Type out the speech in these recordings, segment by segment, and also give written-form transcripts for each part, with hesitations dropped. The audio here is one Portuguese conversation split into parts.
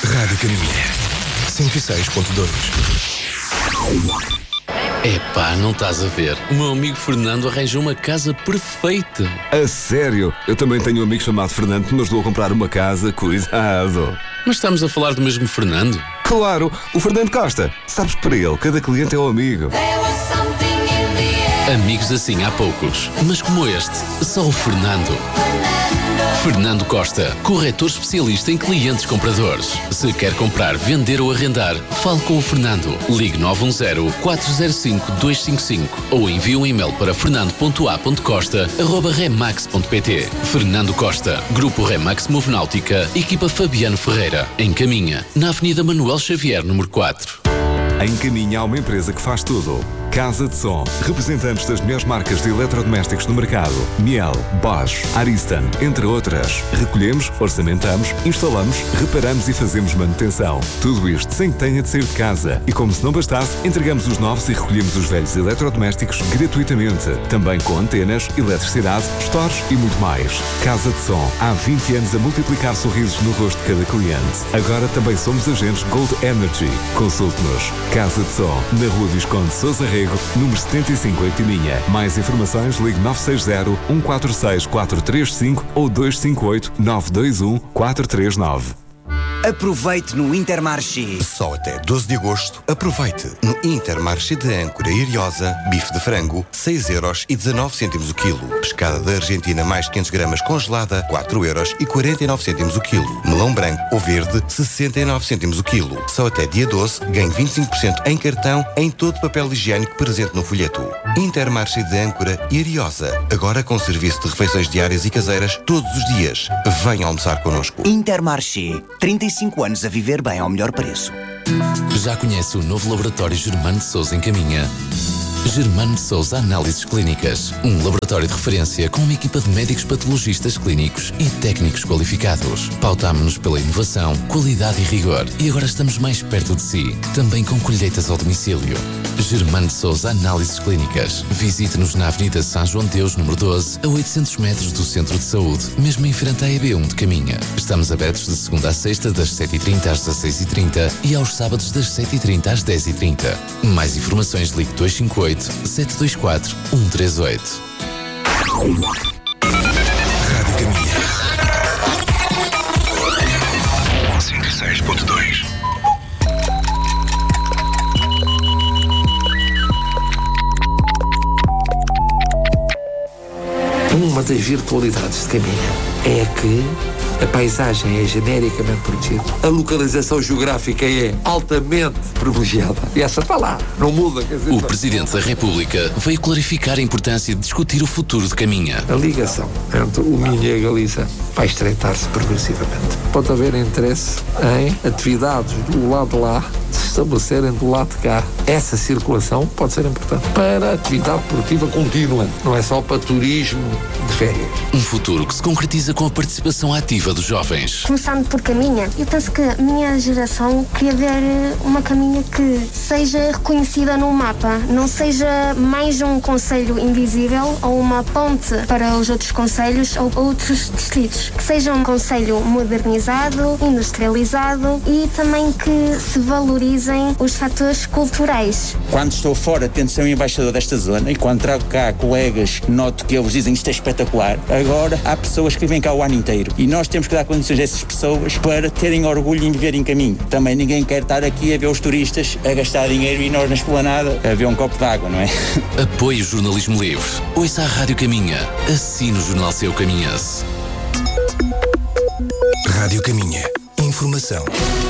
Rádio Caminha 106.2. Epá, não estás a ver? O meu amigo Fernando arranjou uma casa perfeita. A sério? Eu também tenho um amigo chamado Fernando que me ajudou a comprar uma casa. Cuidado. Mas estamos a falar do mesmo Fernando? Claro, o Fernando Costa. Sabes que para ele, cada cliente é um amigo. Amigos assim há poucos, mas como este, só o Fernando. Fernando Costa, corretor especialista em clientes compradores. Se quer comprar, vender ou arrendar, fale com o Fernando. Ligue 910-405-255 ou envie um e-mail para fernando.a.costa@remax.pt. Fernando Costa, Grupo Remax Movenáutica, equipa Fabiano Ferreira, em Caminha, na Avenida Manuel Xavier, número 4. Em Caminha há uma empresa que faz tudo. Casa de Som, representantes das melhores marcas de eletrodomésticos do mercado. Miele, Bosch, Ariston, entre outras. Recolhemos, orçamentamos, instalamos, reparamos e fazemos manutenção. Tudo isto sem que tenha de sair de casa. E como se não bastasse, entregamos os novos e recolhemos os velhos eletrodomésticos gratuitamente. Também com antenas, eletricidade, stores e muito mais. Casa de Som, há 20 anos a multiplicar sorrisos no rosto de cada cliente. Agora também somos agentes Gold Energy. Consulte-nos. Casa de Som, na Rua Visconde Sousa Rego, número 75 em Caminha. Mais informações, ligue 960-146-435 ou 258-921-439. Aproveite no Intermarché. Só até 12 de agosto, aproveite. No Intermarché de Âncora e Ariosa, bife de frango, 6,19€ o quilo. Pescada da Argentina mais 500 gramas congelada, 4,49€ o quilo. Melão branco ou verde, 69 o quilo. Só até dia 12, ganhe 25% em cartão em todo o papel higiênico presente no folheto. Intermarché de Âncora e Ariosa. Agora com serviço de refeições diárias e caseiras todos os dias. Venha almoçar connosco. Intermarché. 35 anos a viver bem ao melhor preço. Já conhece o novo laboratório Germano de Sousa em Caminha? Germano de Sousa Análises Clínicas. Um laboratório de referência com uma equipa de médicos patologistas clínicos e técnicos qualificados. Pautámo-nos pela inovação, qualidade e rigor. E agora estamos mais perto de si, também com colheitas ao domicílio. Germano de Sousa Análises Clínicas. Visite-nos na Avenida São João de Deus, número 12, a 800 metros do Centro de Saúde, mesmo em frente à EB1 de Caminha. Estamos abertos de segunda a sexta, das 7h30 às 16h30 e aos sábados das 7h30 às 10h30. Mais informações, ligue 258-724-138. Rádio Caminha 106.2. Uma das virtualidades de Caminha é que a paisagem é genericamente protegida. A localização geográfica é altamente privilegiada. E essa está lá, não muda. Quer dizer, O Presidente da República veio clarificar a importância de discutir o futuro de Caminha. a ligação entre o Minho e a Galiza vai estreitar-se progressivamente. Pode haver interesse em atividades do lado de lá se estabelecerem do lado de cá. Essa circulação pode ser importante para a atividade produtiva contínua, não é só para turismo de férias. Um futuro que se concretiza com a participação ativa dos jovens. Começando por Caminha, eu penso que a minha geração queria ver uma Caminha que seja reconhecida no mapa, não seja mais um concelho invisível ou uma ponte para os outros concelhos ou outros distritos. Que seja um concelho modernizado, industrializado e também que se valorizem os fatores culturais. Quando estou fora, tento ser um embaixador desta zona e quando trago cá colegas, noto que eles dizem isto é espetacular. Agora, há pessoas que vivem cá o ano inteiro e nós temos que dar condições a essas pessoas para terem orgulho em viver em Caminho. Também ninguém quer estar aqui a ver os turistas a gastar dinheiro e nós na esplanada a ver um copo de água, não é? Apoie o jornalismo livre. Ouça a Rádio Caminha. Assine o Jornal Seu Caminhense. Rádio Caminha. Informação.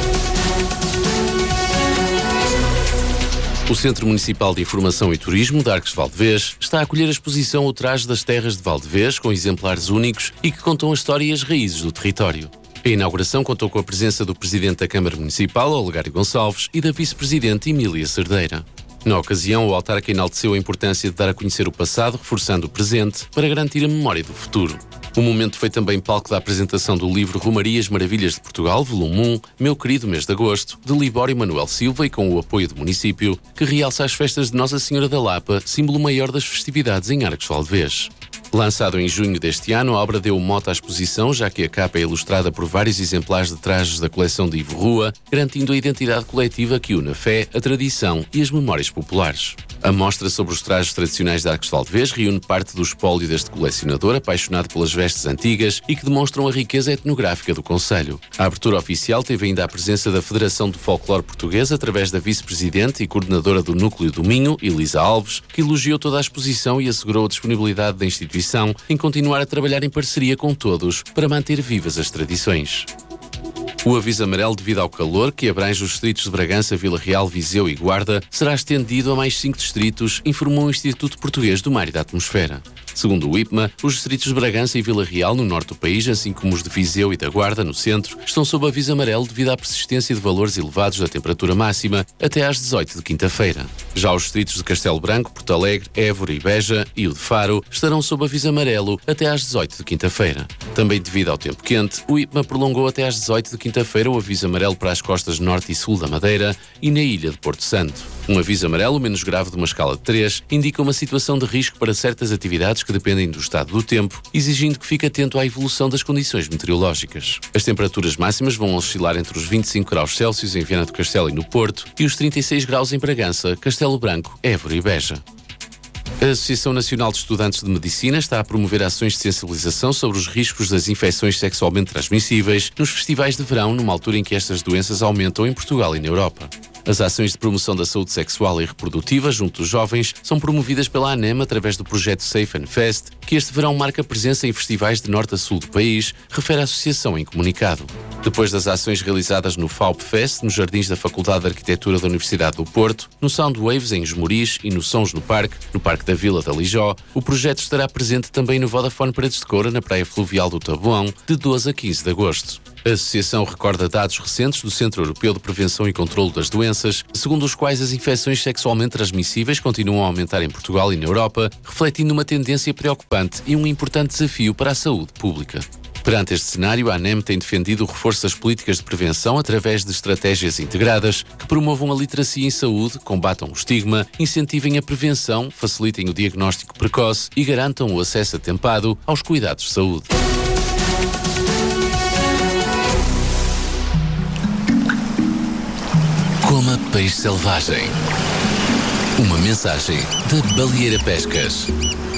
O Centro Municipal de Informação e Turismo de Arcos de Valdevez está a acolher a exposição O Traje das Terras de Valdevez, com exemplares únicos e que contam a história e as raízes do território. A inauguração contou com a presença do Presidente da Câmara Municipal, Olegário Gonçalves, e da Vice-Presidente, Emília Cerdeira. Na ocasião, o autarca enalteceu a importância de dar a conhecer o passado, reforçando o presente, para garantir a memória do futuro. O momento foi também palco da apresentação do livro Romarias Maravilhas de Portugal, volume 1, Meu Querido Mês de Agosto, de Libório Manuel Silva e com o apoio do município, que realça as festas de Nossa Senhora da Lapa, símbolo maior das festividades em Arcos de Valdevez. Lançado em junho deste ano, a obra deu mote à exposição, já que a capa é ilustrada por vários exemplares de trajes da coleção de Ivo Rua, garantindo a identidade coletiva que une a fé, a tradição e as memórias populares. A mostra sobre os trajes tradicionais de Arcos de Valdevez reúne parte do espólio deste colecionador apaixonado pelas vestes antigas e que demonstram a riqueza etnográfica do concelho. A abertura oficial teve ainda a presença da Federação de Folclore Portuguesa através da vice-presidente e coordenadora do Núcleo do Minho, Elisa Alves, que elogiou toda a exposição e assegurou a disponibilidade da instituição em continuar a trabalhar em parceria com todos para manter vivas as tradições. O aviso amarelo devido ao calor, que abrange os distritos de Bragança, Vila Real, Viseu e Guarda, será estendido a mais 5 distritos, informou o Instituto Português do Mar e da Atmosfera. Segundo o IPMA, os distritos de Bragança e Vila Real, no norte do país, assim como os de Viseu e da Guarda, no centro, estão sob aviso amarelo devido à persistência de valores elevados da temperatura máxima até às 18 de quinta-feira. Já os distritos de Castelo Branco, Porto Alegre, Évora e Beja e o de Faro estarão sob aviso amarelo até às 18 de quinta-feira. Também devido ao tempo quente, o IPMA prolongou até às 18 de quinta-feira o aviso amarelo para as costas norte e sul da Madeira e na ilha de Porto Santo. Um aviso amarelo menos grave de uma escala de 3 indica uma situação de risco para certas atividades que dependem do estado do tempo, exigindo que fique atento à evolução das condições meteorológicas. As temperaturas máximas vão oscilar entre os 25 graus Celsius em Viana do Castelo e no Porto e os 36 graus em Bragança, Castelo Branco, Évora e Beja. A Associação Nacional de Estudantes de Medicina está a promover ações de sensibilização sobre os riscos das infecções sexualmente transmissíveis nos festivais de verão, numa altura em que estas doenças aumentam em Portugal e na Europa. As ações de promoção da saúde sexual e reprodutiva junto dos jovens são promovidas pela ANEM através do projeto Safe and Fest, que este verão marca presença em festivais de norte a sul do país, refere a associação em comunicado. Depois das ações realizadas no FAUP Fest, nos jardins da Faculdade de Arquitetura da Universidade do Porto, no Soundwaves em Esmoriz e no Sons no Parque da Vila da Lijó, o projeto estará presente também no Vodafone Paredes de Coura, na Praia Fluvial do Taboão, de 12 a 15 de agosto. A associação recorda dados recentes do Centro Europeu de Prevenção e Controlo das Doenças, segundo os quais as infecções sexualmente transmissíveis continuam a aumentar em Portugal e na Europa, refletindo uma tendência preocupante e um importante desafio para a saúde pública. Perante este cenário, a ANEM tem defendido o reforço das políticas de prevenção através de estratégias integradas que promovam a literacia em saúde, combatam o estigma, incentivem a prevenção, facilitem o diagnóstico precoce e garantam o acesso atempado aos cuidados de saúde. Coma peixe selvagem. Uma mensagem da Baleeira Pescas.